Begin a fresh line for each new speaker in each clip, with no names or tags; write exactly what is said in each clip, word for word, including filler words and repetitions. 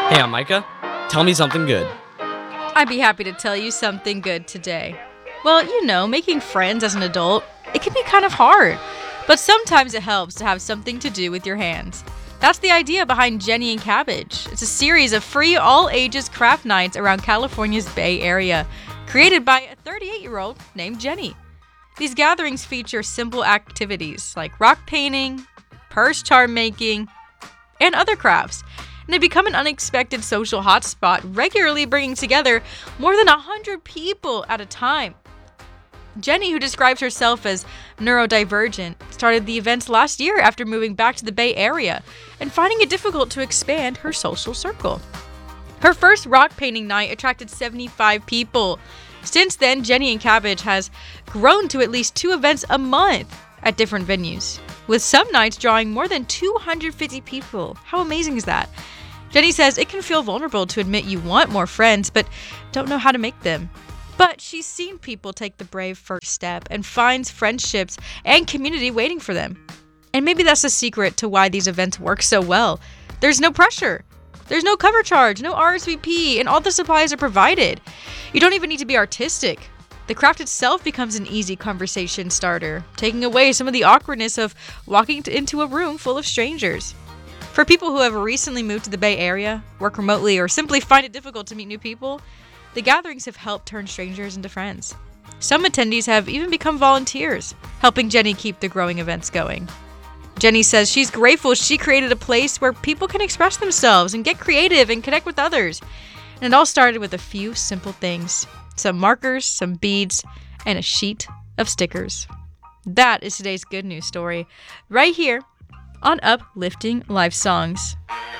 Hey, I'm Micah. Tell me something good.
I'd be happy to tell you something good today. Well, you know, making friends as an adult, it can be kind of hard, but sometimes it helps to have something to do with your hands. That's the idea behind Jenny and Cabbage. It's a series of free all-ages craft nights around California's Bay Area, created by a thirty-eight-year-old named Jenny. These gatherings feature simple activities like rock painting, purse charm making, and other crafts. And they become an unexpected social hotspot, regularly bringing together more than one hundred people at a time. Jenny, who describes herself as neurodivergent, started the events last year after moving back to the Bay Area and finding it difficult to expand her social circle. Her first rock painting night attracted seventy-five people. Since then, Jenny and Cabbage has grown to at least two events a month at different venues, with some nights drawing more than two hundred fifty people. How amazing is that? Jenny says it can feel vulnerable to admit you want more friends, but don't know how to make them. But she's seen people take the brave first step and finds friendships and community waiting for them. And maybe that's the secret to why these events work so well. There's no pressure. There's no cover charge, no R S V P, and all the supplies are provided. You don't even need to be artistic. The craft itself becomes an easy conversation starter, taking away some of the awkwardness of walking into a room full of strangers. For people who have recently moved to the Bay Area, work remotely, or simply find it difficult to meet new people, the gatherings have helped turn strangers into friends. Some attendees have even become volunteers, helping Jenny keep the growing events going. Jenny says she's grateful she created a place where people can express themselves and get creative and connect with others. And it all started with a few simple things: some markers, some beads, and a sheet of stickers. That is today's good news story, right here on Uplifting Life Songs.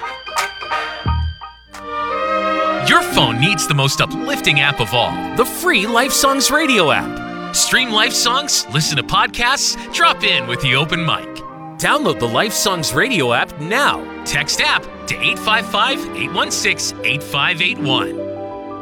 Your phone needs the most uplifting app of all, the free Life Songs radio app. Stream Life Songs, listen to podcasts, drop in with the open mic. Download the Life Songs radio app now. Text app to eight five five, eight one six, eight five eight one.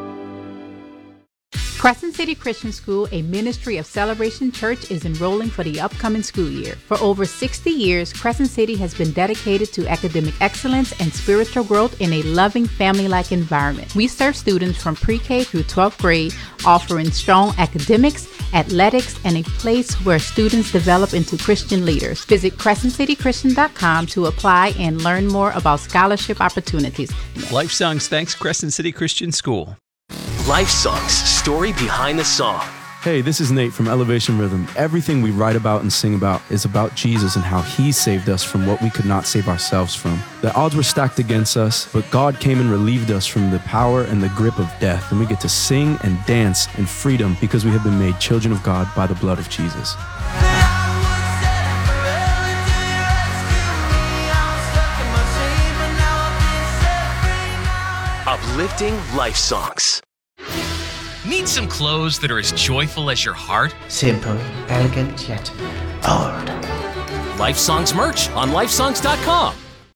Crescent City Christian School, a ministry of Celebration Church, is enrolling for the upcoming school year. For over sixty years, Crescent City has been dedicated to academic excellence and spiritual growth in a loving, family-like environment. We serve students from pre-K through twelfth grade, offering strong academics, athletics, and a place where students develop into Christian leaders. Visit crescent city christian dot com to apply and learn more about scholarship opportunities.
Life Songs thanks Crescent City Christian School.
Life Songs, story behind the song.
Hey, this is Nate from Elevation Rhythm. Everything we write about and sing about is about Jesus and how he saved us from what we could not save ourselves from. The odds were stacked against us, but God came and relieved us from the power and the grip of death, and we get to sing and dance in freedom because we have been made children of God by the blood of Jesus.
Uplifting Life Songs.
Need some clothes that are as joyful as your heart?
Simple, elegant, yet bold.
Life Songs merch on life songs dot com.